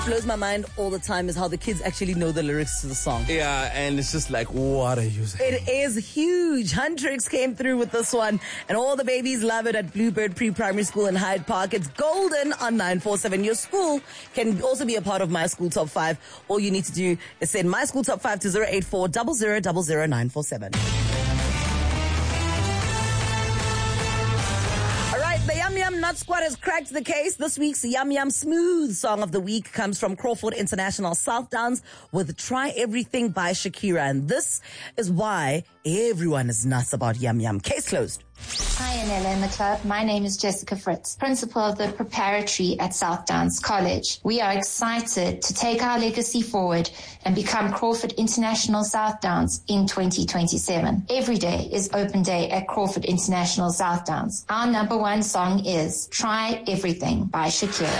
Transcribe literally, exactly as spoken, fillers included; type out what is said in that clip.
Blows my mind all the time is how the kids actually know the lyrics to the song. Yeah, and it's just like, what are you saying? It is huge. Huntrix came through with this one, and all the babies love it at Bluebird Pre-Primary School in Hyde Park. It's golden on nine four seven. Your school can also be a part of My School Top five. All you need to do is send My School Top five to zero eight four zero zero zero zero nine four seven. The Yum Yum Nut Squad has cracked the case. This week's Yum Yum Smooth Song of the Week comes from Crawford International South Downs with Try Everything by Shakira. And this is why everyone is nuts about Yum Yum. Case closed. Hi, Anella and the club. My name is Jessica Fritz, principal of the preparatory at South Downs College. We are excited to take our legacy forward and become Crawford International South Downs in twenty twenty-seven. Every day is open day at Crawford International South Downs. Our number one song is Try Everything by Shakira.